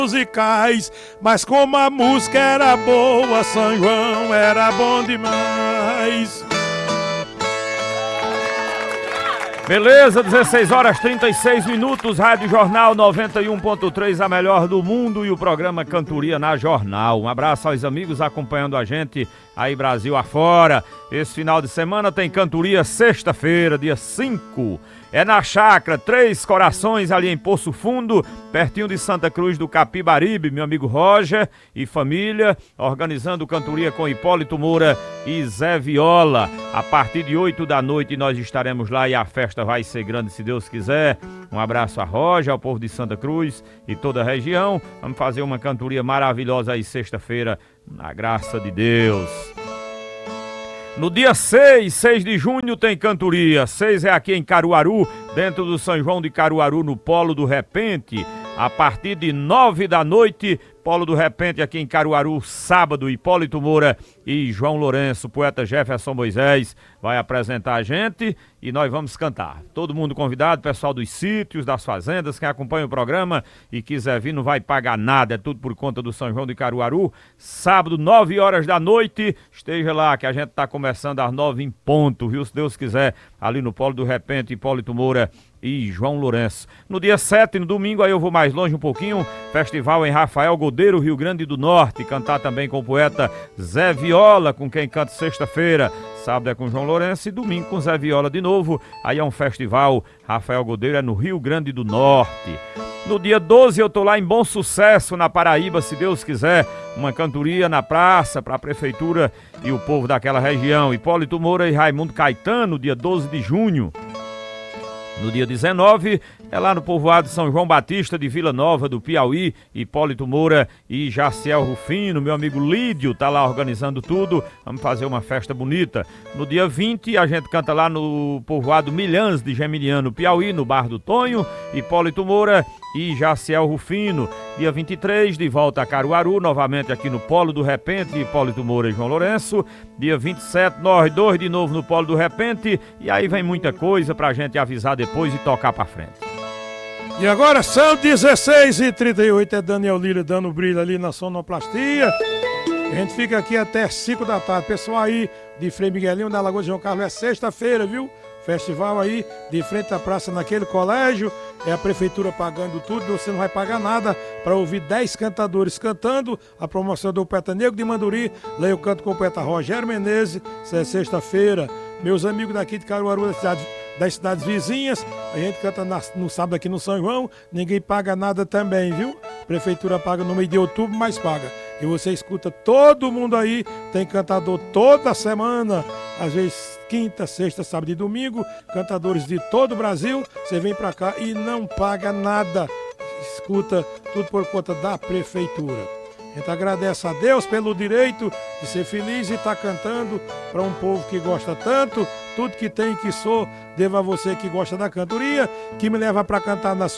musicais, mas como a música era boa, São João era bom demais. Beleza, 16 horas 36 minutos, Rádio Jornal 91.3, a melhor do mundo, e o programa Cantoria na Jornal. Um abraço aos amigos acompanhando a gente aí Brasil afora. Esse final de semana tem cantoria sexta-feira, dia 5. É na Chácara Três Corações, ali em Poço Fundo, pertinho de Santa Cruz do Capibaribe. Meu amigo Roger e família, organizando cantoria com Hipólito Moura e Zé Viola. A partir de 8 da noite nós estaremos lá e a festa vai ser grande, se Deus quiser. Um abraço a Roger, ao povo de Santa Cruz e toda a região. Vamos fazer uma cantoria maravilhosa aí sexta-feira, na graça de Deus. No dia 6 de junho tem cantoria. 6 é aqui em Caruaru, dentro do São João de Caruaru, no Polo do Repente. A partir de 9 da noite, Polo do Repente aqui em Caruaru, sábado, Hipólito Moura e João Lourenço, poeta Jefferson Moisés, vai apresentar a gente e nós vamos cantar. Todo mundo convidado, pessoal dos sítios, das fazendas, quem acompanha o programa e quiser vir não vai pagar nada, é tudo por conta do São João de Caruaru. Sábado, 9 horas da noite, esteja lá que a gente está começando às 9 em ponto, viu? Se Deus quiser, ali no Polo do Repente, Hipólito Moura e João Lourenço. No dia 7, no domingo, aí eu vou mais longe um pouquinho, festival em Rafael Godeiro, Rio Grande do Norte, cantar também com o poeta Zé Viola, com quem canta sexta-feira. Sábado é com João Lourenço e domingo com Zé Viola de novo. Aí é um festival, Rafael Godeiro, é no Rio Grande do Norte. No dia 12 eu tô lá em Bom Sucesso, na Paraíba, se Deus quiser, uma cantoria na praça para a prefeitura e o povo daquela região. Hipólito Moura e Raimundo Caetano, dia 12 de junho. No dia 19, é lá no povoado São João Batista de Vila Nova do Piauí, Hipólito Moura e Jaciel Rufino, meu amigo Lídio, tá lá organizando tudo, vamos fazer uma festa bonita. No dia 20, a gente canta lá no povoado Milhãs de Geminiano, Piauí, no Bar do Tonho, Hipólito Moura e Jaciel Rufino. Dia 23, de volta a Caruaru, novamente aqui no Polo do Repente, Hipólito Moura e João Lourenço. Dia 27, nós dois de novo no Polo do Repente, e aí vem muita coisa pra gente avisar depois e tocar pra frente. E agora são 16h38, é Daniel Lira dando brilho ali na sonoplastia. A gente fica aqui até 5 da tarde. Pessoal aí de Frei Miguelinho, da Lagoa de João Carlos, é sexta-feira, viu? Festival aí, de frente à praça, naquele colégio. É a prefeitura pagando tudo, você não vai pagar nada para ouvir 10 cantadores cantando. A promoção do Poeta Negro de Manduri. Lá eu canto com o poeta Rogério Menezes. Isso é sexta-feira. Meus amigos daqui de Caruaru, das cidades vizinhas, a gente canta no sábado aqui no São João, ninguém paga nada também, viu? Prefeitura paga no mês de outubro, mas paga. E você escuta todo mundo aí, tem cantador toda semana, às vezes quinta, sexta, sábado e domingo, cantadores de todo o Brasil, você vem pra cá e não paga nada, escuta tudo por conta da prefeitura. A gente agradece a Deus pelo direito de ser feliz e estar cantando para um povo que gosta tanto. Tudo que tem que sou, devo a você que gosta da cantoria, que me leva para cantar na sua